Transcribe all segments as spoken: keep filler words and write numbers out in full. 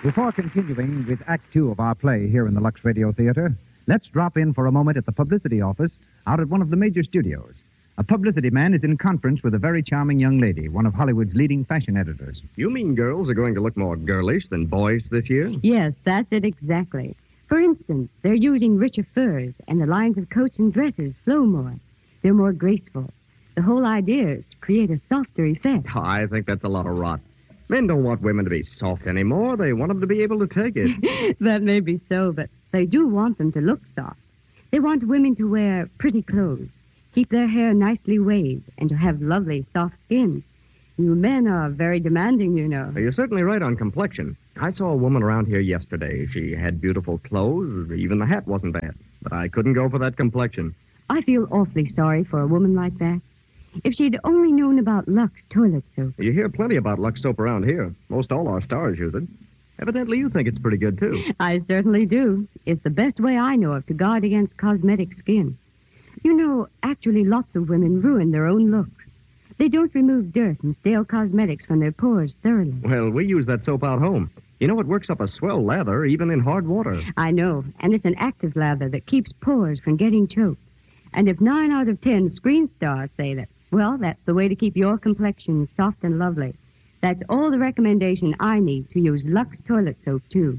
Before continuing with Act Two of our play here in the Lux Radio Theater, let's drop in for a moment at the publicity office out at one of the major studios. A publicity man is in conference with a very charming young lady, one of Hollywood's leading fashion editors. You mean girls are going to look more girlish than boys this year? Yes, that's it exactly. For instance, they're using richer furs, and the lines of coats and dresses flow more. They're more graceful. The whole idea is to create a softer effect. Oh, I think that's a lot of rot. Men don't want women to be soft anymore. They want them to be able to take it. That may be so, but they do want them to look soft. They want women to wear pretty clothes, keep their hair nicely waved, and to have lovely, soft skin. You men are very demanding, you know. You're certainly right on complexion. I saw a woman around here yesterday. She had beautiful clothes. Even the hat wasn't bad. But I couldn't go for that complexion. I feel awfully sorry for a woman like that. If she'd only known about Lux toilet soap. You hear plenty about Lux soap around here. Most all our stars use it. Evidently, you think it's pretty good, too. I certainly do. It's the best way I know of to guard against cosmetic skin. You know, actually, lots of women ruin their own looks. They don't remove dirt and stale cosmetics from their pores thoroughly. Well, we use that soap out home. You know, it works up a swell lather, even in hard water. I know, and it's an active lather that keeps pores from getting choked. And if nine out of ten screen stars say that, well, that's the way to keep your complexion soft and lovely. That's all the recommendation I need to use Lux toilet soap, too.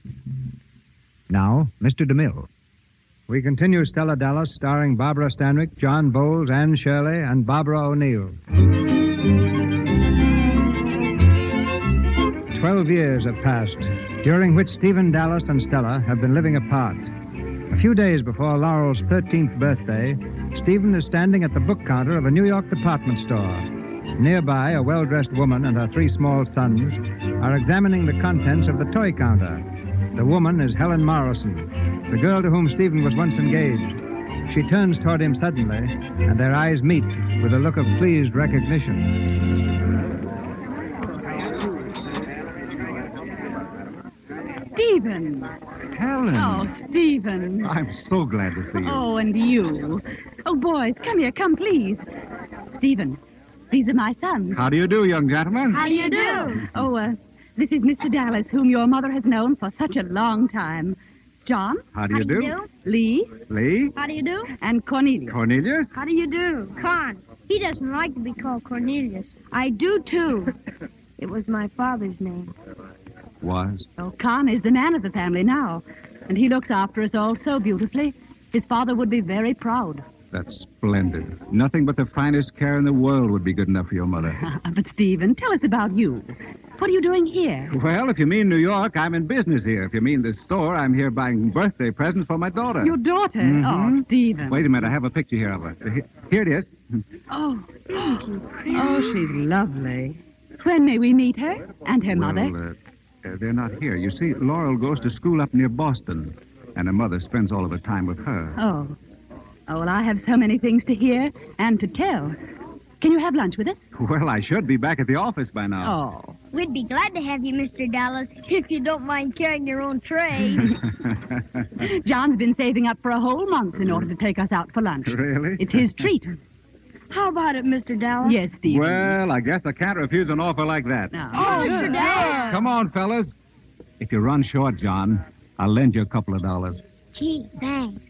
Now, Mister DeMille. We continue Stella Dallas, starring Barbara Stanwyck, John Bowles, Anne Shirley, and Barbara O'Neill. Twelve years have passed, during which Stephen Dallas and Stella have been living apart. A few days before Laurel's thirteenth birthday, Stephen is standing at the book counter of a New York department store. Nearby, a well-dressed woman and her three small sons are examining the contents of the toy counter. The woman is Helen Morrison, the girl to whom Stephen was once engaged. She turns toward him suddenly, and their eyes meet with a look of pleased recognition. Stephen. Helen. Oh, Stephen. I'm so glad to see you. Oh, and you. Oh, boys, come here, come, please. Stephen, these are my sons. How do you do, young gentlemen? How do you do? Oh, uh, this is Mister Dallas, whom your mother has known for such a long time. John. How do you do? Lee. Lee. How do you do? And Cornelius. Cornelius. How do you do? Con. He doesn't like to be called Cornelius. I do, too. It was my father's name. Was? Oh, Con is the man of the family now, and he looks after us all so beautifully. His father would be very proud. That's splendid. Nothing but the finest care in the world would be good enough for your mother. But, Stephen, tell us about you. What are you doing here? Well, if you mean New York, I'm in business here. If you mean the store, I'm here buying birthday presents for my daughter. Your daughter? Mm-hmm. Oh, Stephen. Wait a minute. I have a picture here of her. Here it is. Oh, thank you. Oh, she's lovely. When may we meet her and her well, mother? Uh, uh, they're not here. You see, Laurel goes to school up near Boston, and her mother spends all of her time with her. Oh. Oh, well, I have so many things to hear and to tell. Can you have lunch with us? Well, I should be back at the office by now. Oh. We'd be glad to have you, Mister Dallas, if you don't mind carrying your own tray. John's been saving up for a whole month in order to take us out for lunch. Really? It's his treat. How about it, Mister Dallas? Yes, Stephen. Well, I guess I can't refuse an offer like that. No. Oh, Mister Dallas. Come on, fellas. If you run short, John, I'll lend you a couple of dollars. Gee, thanks.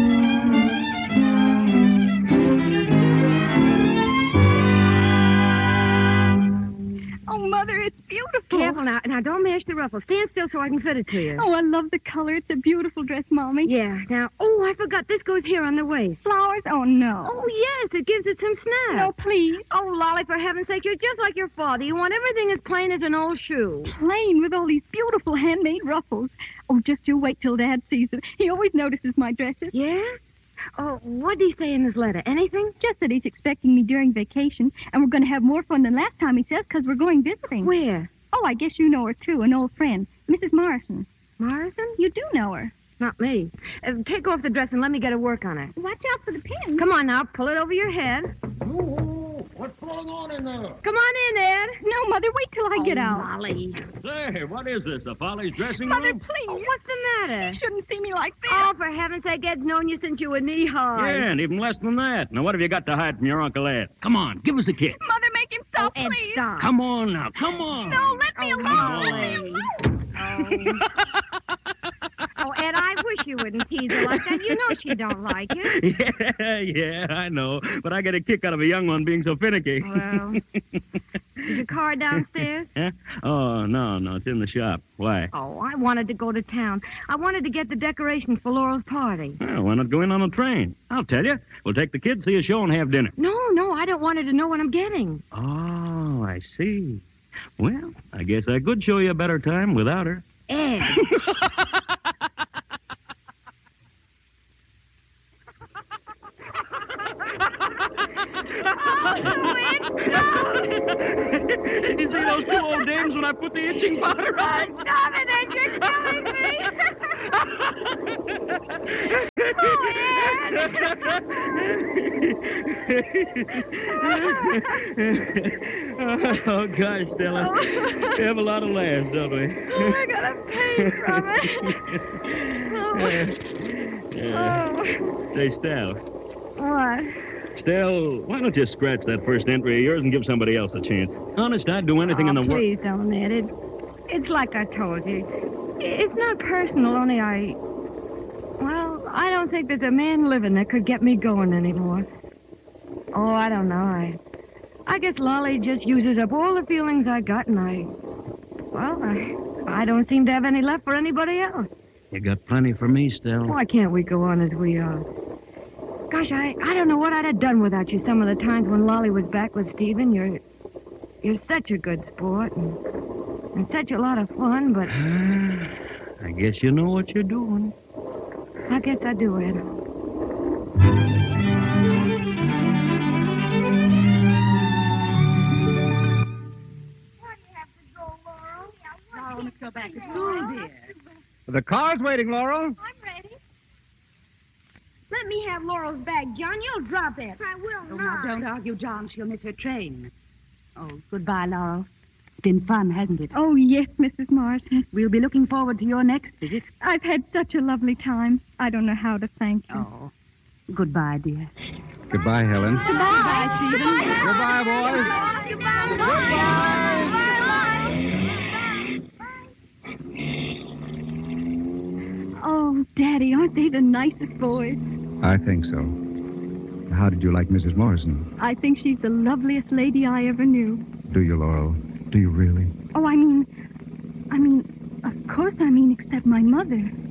Oh, Mother, it's beautiful. Careful now. Now, don't mash the ruffle. Stand still so I can fit it to you. Oh, I love the color. It's a beautiful dress, Mommy. Yeah. Now, oh, I forgot. This goes here on the waist. Flowers? Oh, no. Oh, yes. It gives it some snap. No, please. Oh, Lolly, for heaven's sake, you're just like your father. You want everything as plain as an old shoe. Plain with all these beautiful handmade ruffles. Oh, just you wait till Dad sees them. He always notices my dresses. Yeah? Oh, what did he say in his letter? Anything? Just that he's expecting me during vacation, and we're going to have more fun than last time, he says, because we're going visiting. Where? Oh, I guess you know her, too, an old friend, Missus Morrison. Morrison? You do know her. Not me. Uh, take off the dress and let me get to work on it. Watch out for the pin. Come on now, pull it over your head. Oh, what's going on in there? Come on in, Ed. No, Mother, wait till I get out. Molly. Say, what is this, a Follies dressing Mother, room? please. Oh, what's the matter? You shouldn't see me like this. Oh, for heaven's sake, Ed's known you since you were knee-high. Yeah, and even less than that. Now, what have you got to hide from your Uncle Ed? Come on, give us a kiss. Mother, make him stop, Oh, Ed, please. stop. Come on now, come on. No, let me Oh, alone. Let Molly. me alone. Oh, Oh, Ed, I wish you wouldn't tease her like that. You know she don't like it. Yeah, yeah, I know. But I get a kick out of a young one being so finicky. Well, is your car downstairs? Huh? Oh, no, no, it's in the shop. Why? Oh, I wanted to go to town. I wanted to get the decorations for Laurel's party. Well, why not go in on a train? I'll tell you. We'll take the kids, see a show, and have dinner. No, no, I don't want her to know what I'm getting. Oh, I see. Well, I guess I could show you a better time without her. Ed. You see those two old dames when I put the itching powder on? Oh, stop it, Ed. You're killing me. Oh, gosh, Stella. We have a lot of laughs, don't we? Oh, I got a pain from it. Uh, uh, say, Stella. What? Stella, why don't you scratch that first entry of yours and give somebody else a chance? Honest, I'd do anything oh, in the world. Please don't, Ed. It, it's like I told you. It's not personal, only I... Well, I don't think there's a man living that could get me going anymore. Oh, I don't know. I... I guess Lolly just uses up all the feelings I got, and I... Well, I... I don't seem to have any left for anybody else. You got plenty for me, Stella. Why can't we go on as we are? Gosh, I, I don't know what I'd have done without you some of the times when Lolly was back with Stephen. You're you're such a good sport and, and such a lot of fun, but... I guess you know what you're doing. I guess I do, Ed. Laurel must go back to school, dear. The car's waiting, Laurel. I'm ready. Let me have Laurel's bag, John. You'll drop it. I will Oh, now, don't argue, John. She'll miss her train. Oh, goodbye, Laurel. It's been fun, hasn't it? Oh, yes, Missus Morrison. We'll be looking forward to your next visit. I've had such a lovely time. I don't know how to thank you. Oh, goodbye, dear. Goodbye, Helen. Goodbye, Stephen. Goodbye, boys. Goodbye. Goodbye. Oh, Daddy, aren't they the nicest boys? I think so. How did you like Missus Morrison? I think she's the loveliest lady I ever knew. Do you, Laurel? Do you really? Oh, I mean, I mean, of course I mean except my mother.